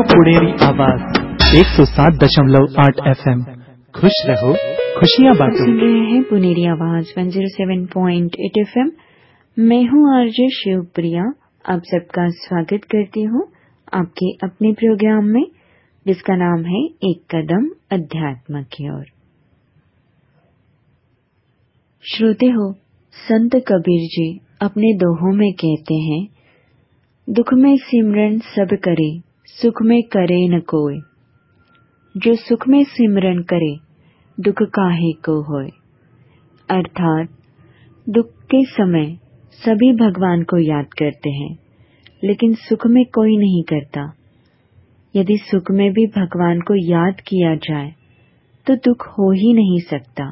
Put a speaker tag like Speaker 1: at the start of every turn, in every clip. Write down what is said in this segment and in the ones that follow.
Speaker 1: पुणेरी आवाज 107.8 FM। खुश रहो, खुशियाँ बांटो।
Speaker 2: सुन रहे हैं पुणेरी आवाज 107.8 FM। मैं हूँ आरजे शिवप्रिया। आप सबका स्वागत करती हूँ आपके अपने प्रोग्राम में, जिसका नाम है एक कदम अध्यात्म की ओर। श्रोते हो, संत कबीर जी अपने दोहों में कहते हैं, दुख में सिमरन सब करे, सुख में करे न कोय। जो सुख में सिमरन करे, दुख काहे को होय। अर्थात दुख के समय सभी भगवान को याद करते हैं, लेकिन सुख में कोई नहीं करता। यदि सुख में भी भगवान को याद किया जाए तो दुख हो ही नहीं सकता।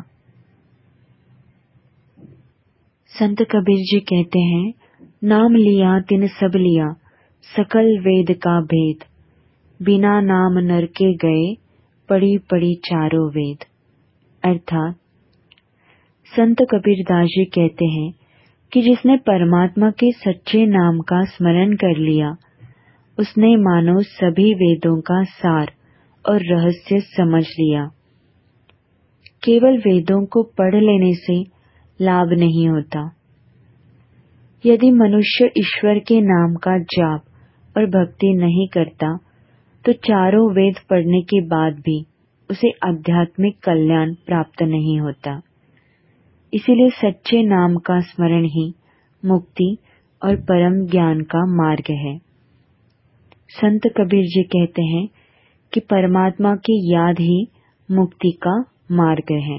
Speaker 2: संत कबीर जी कहते हैं, नाम लिया तिन सब लिया, सकल वेद का भेद। बिना नाम नर के गए, पड़ी पड़ी चारों वेद। अर्थात संत कबीरदास जी कहते हैं कि जिसने परमात्मा के सच्चे नाम का स्मरण कर लिया, उसने मानो सभी वेदों का सार और रहस्य समझ लिया। केवल वेदों को पढ़ लेने से लाभ नहीं होता। यदि मनुष्य ईश्वर के नाम का जाप और भक्ति नहीं करता, तो चारों वेद पढ़ने के बाद भी उसे आध्यात्मिक कल्याण प्राप्त नहीं होता। इसीलिए सच्चे नाम का स्मरण ही मुक्ति और परम ज्ञान का मार्ग है। संत कबीर जी कहते हैं कि परमात्मा की याद ही मुक्ति का मार्ग है।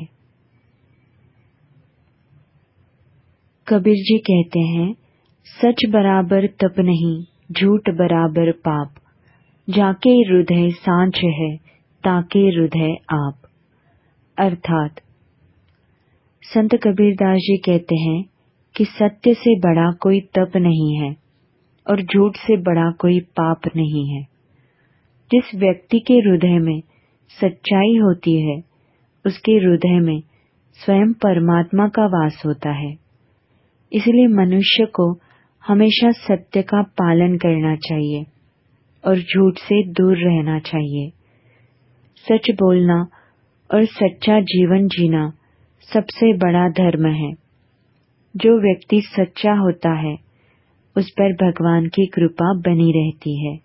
Speaker 2: कबीर जी कहते हैं, सच बराबर तप नहीं, झूठ बराबर पाप। जाके हृदय सांच है, ताके हृदय आप। अर्थात संत कबीरदास जी कहते हैं कि सत्य से बड़ा कोई तप नहीं है और झूठ से बड़ा कोई पाप नहीं है। जिस व्यक्ति के हृदय में सच्चाई होती है, उसके हृदय में स्वयं परमात्मा का वास होता है। इसलिए मनुष्य को हमेशा सत्य का पालन करना चाहिए और झूठ से दूर रहना चाहिए। सच बोलना और सच्चा जीवन जीना सबसे बड़ा धर्म है। जो व्यक्ति सच्चा होता है, उस पर भगवान की कृपा बनी रहती है।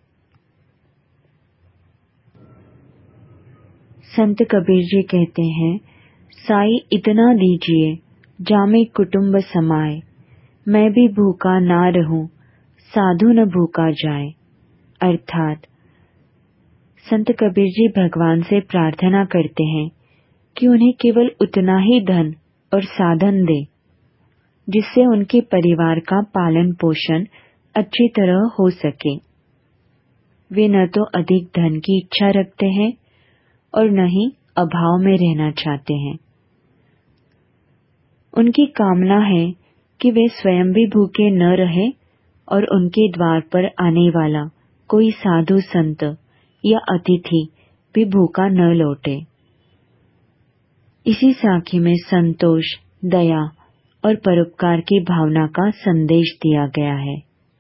Speaker 2: संत कबीर जी कहते हैं, साई इतना दीजिए, जामे कुटुंब समाए। मैं भी भूखा ना रहूं, साधु न भूखा जाए। अर्थात संत कबीर जी भगवान से प्रार्थना करते हैं कि उन्हें केवल उतना ही धन और साधन दे, जिससे उनके परिवार का पालन पोषण अच्छी तरह हो सके। वे न तो अधिक धन की इच्छा रखते हैं और न ही अभाव में रहना चाहते हैं। उनकी कामना है कि वे स्वयं भी भूखे न रहे और उनके द्वार पर आने वाला कोई साधु संत या अतिथि भी भूखा न लौटे। इसी साखी में संतोष, दया और परोपकार की भावना का संदेश दिया गया है।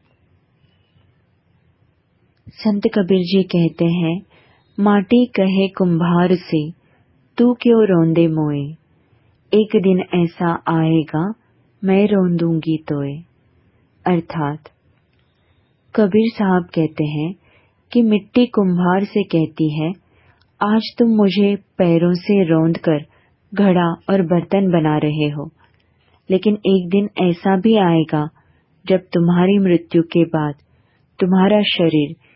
Speaker 2: संत कबीर जी कहते हैं, माटी कहे कुम्हार से, तू क्यों रोंदे मोए। एक दिन ऐसा आएगा, मैं रोंदूंगी तोए। अर्थात कबीर साहब कहते हैं कि मिट्टी कुम्हार से कहती है, आज तुम मुझे पैरों से रौंद कर घड़ा और बर्तन बना रहे हो, लेकिन एक दिन ऐसा भी आएगा जब तुम्हारी मृत्यु के बाद तुम्हारा शरीर